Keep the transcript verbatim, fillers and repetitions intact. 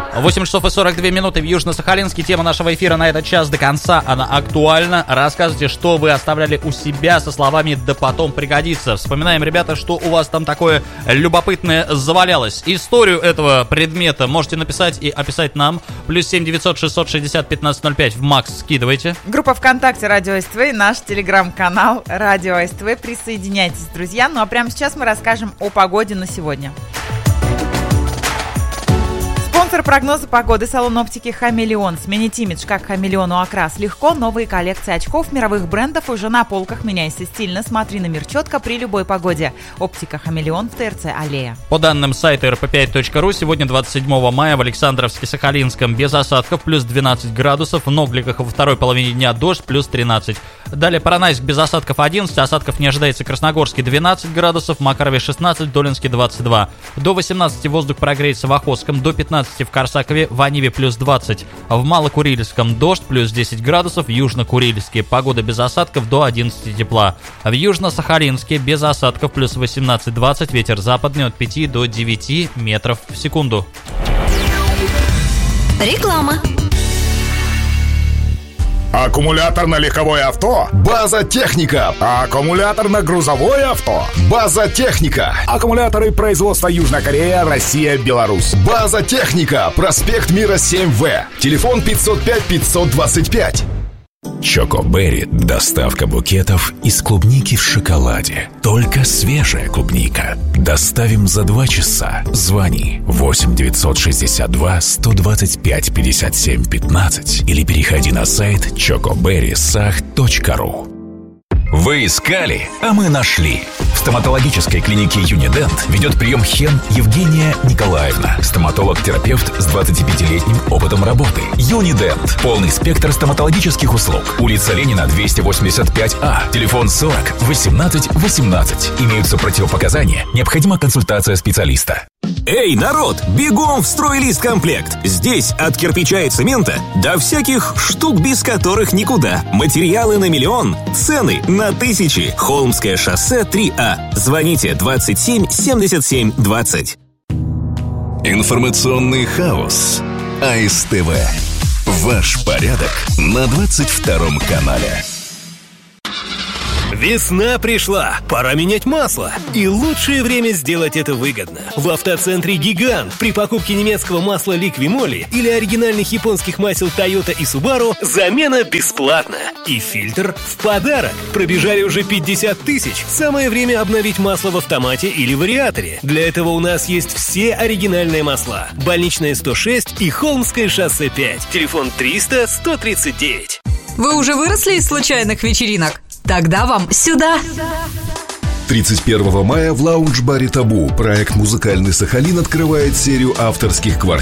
восемь часов и сорок две минуты в Южно-Сахалинске. Тема нашего эфира на этот час до конца, она актуальна. Рассказывайте, что вы оставляли у себя со словами «да потом пригодится». Вспоминаем, ребята, что у вас там такое любопытное завалялось. Историю этого предмета можете написать и описать нам. Плюс семь девятьсот шестьсот шестьдесят пятнадцать ноль пять в Макс скидывайте. Группа ВКонтакте Радио СТВ и наш телеграм-канал Радио СТВ. Присоединяйтесь, друзья. Ну а прямо сейчас мы расскажем о погоде на сегодня. Спонсор прогноза погоды — салон оптики «Хамелеон». Сменить имидж как хамелеону окрас легко. Новые коллекции очков мировых брендов уже на полках. Меняйся стильно. Смотри на мир четко при любой погоде. Оптика «Хамелеон» в ТРЦ «Аллея». По данным сайта эр пэ пять точка ру, сегодня двадцать седьмого мая в Александровске-Сахалинском без осадков плюс двенадцать градусов. В Ногликах во второй половине дня дождь плюс тринадцать. Далее Поронайск без осадков одиннадцать. Осадков не ожидается. Красногорске двенадцать градусов. В Макарове шестнадцать. В Долинске двадцать два. До восемнадцати воздух прогреется в Охотском. До пятнадцати в Корсакове, в Аниве плюс двадцать, в Малокурильском дождь плюс десять градусов, в Южно-Курильске погода без осадков до одиннадцати тепла, в Южно-Сахалинске без осадков плюс восемнадцать-двадцать, ветер западный от пяти до девяти метров в секунду. Реклама. Аккумулятор на легковое авто? База Техника. Аккумулятор на грузовое авто? База Техника. Аккумуляторы производства Южная Корея, Россия, Беларусь. База Техника. Проспект Мира семь вэ. Телефон пятьсот пять пятьсот двадцать пять. Чоко Берри. Доставка букетов из клубники в шоколаде. Только свежая клубника. Доставим за два часа. Звони восемь девятьсот шестьдесят два сто двадцать пять пятьдесят семь пятнадцать или переходи на сайт чоко берри сах точка ру. Вы искали, а мы нашли. В стоматологической клинике Юнидент ведет прием Хен Евгения Николаевна. Стоматолог-терапевт с двадцатипятилетним опытом работы. Юнидент. Полный спектр стоматологических услуг. Улица Ленина, двести восемьдесят пять а. Телефон сорок восемнадцать восемнадцать. Имеются противопоказания. Необходима консультация специалиста. Эй, народ, бегом в «Стройлист-комплект». Здесь от кирпича и цемента до всяких штук, без которых никуда. Материалы на миллион, цены на тысячи. Холмское шоссе три а. Звоните двадцать семь семьдесят семь двадцать. Информационный хаос. а эс тэ вэ. Ваш порядок на двадцать втором канале. Весна пришла, пора менять масло. И лучшее время сделать это выгодно. В автоцентре «Гигант» при покупке немецкого масла «Ликвимоли» или оригинальных японских масел «Тойота» и «Субару» замена бесплатна. И фильтр в подарок. Пробежали уже пятьдесят тысяч. Самое время обновить масло в автомате или вариаторе. Для этого у нас есть все оригинальные масла. Больничная сто шесть и Холмское шоссе пять. Телефон триста сто тридцать девять. Вы уже выросли из случайных вечеринок? Тогда вам сюда! тридцать первого мая в лаунж-баре «Табу» проект «Музыкальный Сахалин» открывает серию авторских квартет